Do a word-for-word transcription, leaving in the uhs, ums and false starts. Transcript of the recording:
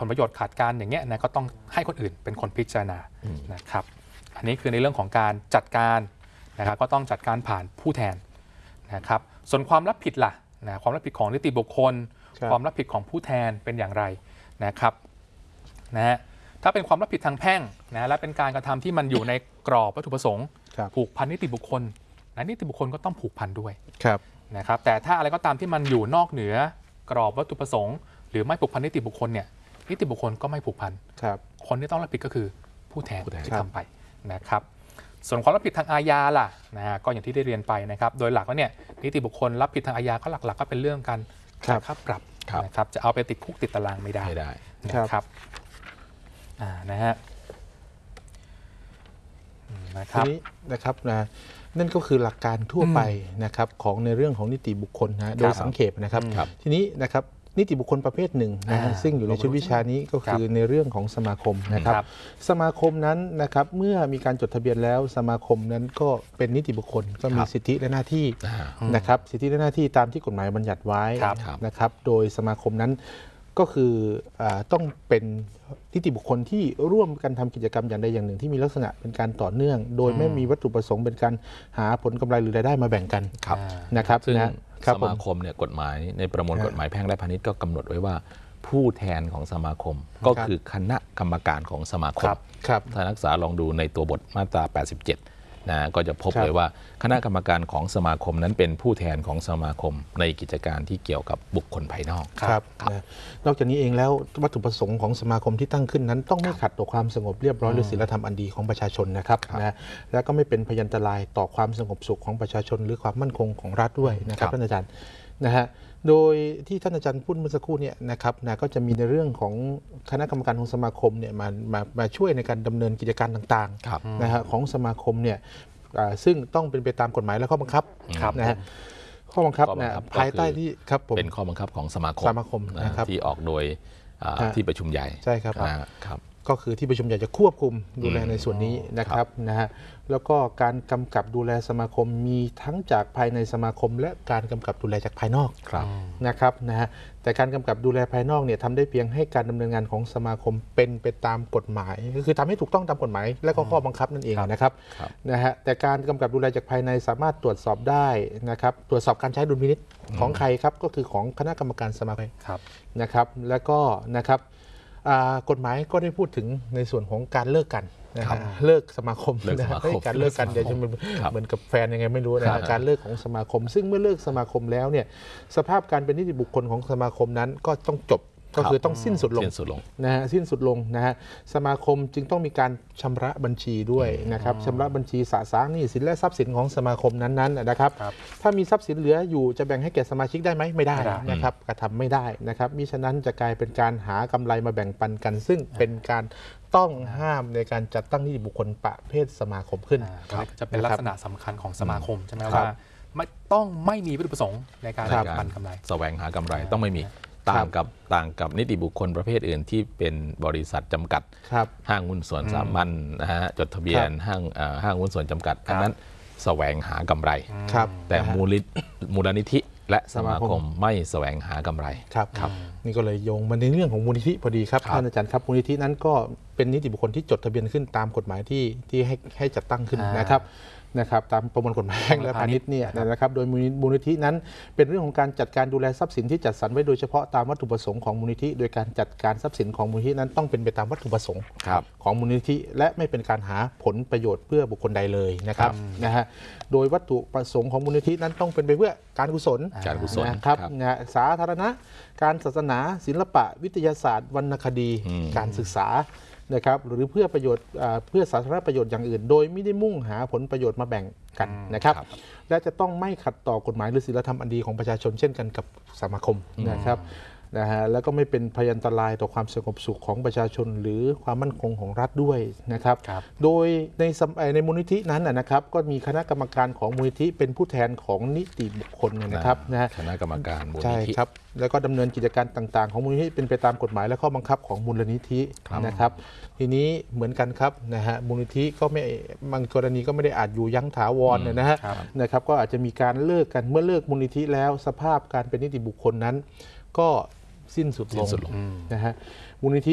ลประโยชน์ขาดการอย่างเงี้ยนะก็ต้องให้คนอื่นเป็นคนพิจารณานะครับอันนี้คือในเรื่องของการจัดการนะครับก็ต้องจัดการผ่านผู้แทนนะครับส่วนความรับผิดล่ะนะความรับผิดของนิติบุคคลความรับผิดของผู้แทนเป็นอย่างไรนะครับนะฮะถ้าเป็นความรับผิดทางแพ่งนะและเป็นการกระทำที่มันอยู่ในกรอบวัตถุประสงค์ผูกพันนิติบุคคลนะนิติบุคคลก็ต้องผูกพันด้วยนะครับแต่ถ้าอะไรก็ตามที่มันอยู่นอกเหนือกรอบวัตถุประสงค์หรือไม่ผูกพันนิติบุคคลเนี่ยนิติบุคคลก็ไม่ผูกพันคนที่ต้องรับผิดก็คือผู้แทนที่ทำไปนะครับส่วนความรับผิดทางอาญาล่ะนะก็อย่างที่ได้เรียนไปนะครับโดยหลักแล้วเนี่ยนิติบุคคลรับผิดทางอาญาก็หลักๆก็เป็นเรื่องการจ่ายค่าปรับนะครับจะเอาไปติดคุกติดตารางไม่ได้นะครับอ่านะฮะทีนี้นะครับนะนั่นก็คือหลักการทั่วไปนะครับของในเรื่องของนิติบุคคลนะโดยสังเขปนะครับทีนี้นะครับนิติบุคคลประเภทหนึ่งนะฮะซึ่งอยู่ในชุดวิชานี้ก็คือในเรื่องของสมาคมนะครับสมาคมนั้นนะครับเมื่อมีการจดทะเบียนแล้วสมาคมนั้นก็เป็นนิติบุคคลก็มีสิทธิและหน้าที่นะครับสิทธิและหน้าที่ตามที่กฎหมายบัญญัติไว้นะครับโดยสมาคมนั้นก็คือต้องเป็นนิติบุคคลที่ร่วมกันทำกิจกรรมอย่างใดอย่างหนึ่งที่มีลักษณะเป็นการต่อเนื่องโดยไม่มีวัตถุประสงค์เป็นการหาผลกำไรหรือรายได้มาแบ่งกันนะครับซึ่งสมาคมเนี่ยกฎหมายในประมวลกฎหมายแพ่งและพาณิชย์ก็กำหนดไว้ว่าผู้แทนของสมาคมก็คือคณะกรรมการของสมาคมถ้านักศึกษาลองดูในตัวบทมาตราแปดสิบเจ็ดนะก็จะพบเลยว่าคณะกรรมการของสมาคมนั้นเป็นผู้แทนของสมาคมในกิจการที่เกี่ยวกับบุคคลภายนอกครับนอกจากนี้เองแล้ววัตถุประสงค์ของสมาคมที่ตั้งขึ้นนั้นต้องไม่ขัดต่อความสงบเรียบร้อยหรือศีลธรรมอันดีของประชาชนนะครับนะและก็ไม่เป็นพยันตรายต่อความสงบสุขของประชาชนหรือความมั่นคงของรัฐด้วยนะครับท่านอาจารย์นะฮะโดยที่ท่านอาจารย์พูดเมื่อสักครู่เนี่ยนะครับนะก็จะมีในเรื่องของคณะกรรมการของสมาคมเนี่ยมามามาช่วยในการดำเนินกิจการต่างๆนะฮะของสมาคมเนี่ยซึ่งต้องเป็นไปตามกฎหมายและข้อบังคับนะฮะข้อบังคับนะภายใต้ที่ครับผมเป็นข้อบังคับของสมาคมสมาคมนะครับที่ออกโดยที่ประชุมใหญ่ใช่ครับก็คือที่ประชุมใหญ่จะควบคุมดูแลในส่วนนี้นะครับนะฮะแล้วก็การกำกับดูแลสมาคมมีทั้งจากภายในสมาคมและการกำกับดูแลจากภายนอกนะครับนะฮะแต่การกำกับดูแลภายนอกเนี่ยทำได้เพียงให้การดำเนินงานของสมาคมเป็นไปตามกฎหมายก็คือทำให้ถูกต้องตามกฎหมายและก็ข้อบังคับนั่นเองนะครับนะฮะแต่การกำกับดูแลจากภายในสามารถตรวจสอบได้นะครับตรวจสอบการใช้ดุลพินิจของใครครับก็คือของคณะกรรมการสมาคมนะครับแล้วก็นะครับกฎหมายก็ได้พูดถึงในส่วนของการเลิกกันนะฮะเลิกสมาคมนะการเลิกกันเดี๋ยวจะเหมือนกับแฟนยังไงไม่รู้นะการเลิกของสมาคมซึ่งเมื่อเลิกสมาคมแล้วเนี่ยสภาพการเป็นนิติบุคคลของสมาคมนั้นก็ต้องจบก็คือต้องสิ้นสุดลงนะฮะสิ้นสุดลงนะฮะสมาคมจึงต้องมีการชำระบัญชีด้วยนะครับชำระบัญชีสะสางหนี้สินและทรัพย์สินของสมาคมนั้นๆนะครับถ้ามีทรัพย์สินเหลืออยู่จะแบ่งให้แก่สมาชิกได้ไหมไม่ได้นะครับกระทำไม่ได้นะครับมิฉะนั้นจะกลายเป็นการหากำไรมาแบ่งปันกันซึ่งเป็นการต้องห้ามในการจัดตั้งนิติบุคคลประเภทสมาคมขึ้นจะเป็นลักษณะสำคัญของสมาคมใช่ไหมว่าไม่ต้องไม่มีวัตถุประสงค์ในการแบ่งปันกำไรแสวงหากำไรต้องไม่มีต่างกับต่างกับนิติบุคคลประเภทอื่นที่เป็นบริษัทจำกัดห้างหุ้นส่วนสามัญนะฮะจดทะเบียนห้างห้างหุ้นส่วนจำกัดอันนั้นแสวงหากำไรแต่มูลนิธิและสมาคมไม่แสวงหากำไรครับนี่ก็เลยโยงมาในเรื่องของมูลนิธิพอดีครับท่านอาจารย์ครับมูลนิธินั้นก็เป็นนิติบุคคลที่จดทะเบียนขึ้นตามกฎหมายที่ที่ให้ให้จัดตั้งขึ้นนะครับนะครับตามประมวลกฎหมายแพ่งและพาณิชย์เนี่ยนะครับโดยมูลนิธินั้นเป็นเรื่องของการจัดการดูแลทรัพย์สินที่จัดสรรไว้โดยเฉพาะตามวัตถุประสงค์ของมูลนิธิโดยการจัดการทรัพย์สินของมูลนิธินั้นต้องเป็นไปตามวัตถุประสงค์ของมูลนิธิและไม่เป็นการหาผลประโยชน์เพื่อบุคคลใดเลยนะครับนะฮะโดยวัตถุประสงค์ของมูลนิธินั้นต้องเป็นไปเพื่อการกุศลการกุศลนะครับสาธารณะการศาสนาศิลปะวิทยาศาสตร์วรรณคดีการศึกษานะครับหรือเพื่อประโยชน์เพื่อสาธารณประโยชน์อย่างอื่นโดยไม่ได้มุ่งหาผลประโยชน์มาแบ่งกันนะครับและจะต้องไม่ขัดต่อกฎหมายหรือศีลธรรมอันดีของประชาชนเช่นกันกับสมาคมนะครับนะฮะแล้วก็ไม่เป็นพยันตรายต่อความสงบสุขของประชาชนหรือความมั่นคงของรัฐด้วยนะครับโดยในในมูลนิธินั้นนะครับก็มีคณะกรรมการของมูลนิธิเป็นผู้แทนของนิติบุคคลนะครับนะคณะกรรมการมูลนิธิใช่ครับแล้วก็ดำเนินกิจการต่างๆของมูลนิธิเป็นไปตามกฎหมายและข้อบังคับของมูลนิธินะครับทีนี้เหมือนกันครับนะฮะมูลนิธิก็ไม่บางกรณีก็ไม่ได้อาจอยู่ยั้งถาวรนะฮะนะครับก็อาจจะมีการเลิกกันเมื่อเลิกมูลนิธิแล้วสภาพการเป็นนิติบุคคลนั้นก็สิ้นสุดลงนะฮะมูลนิธิ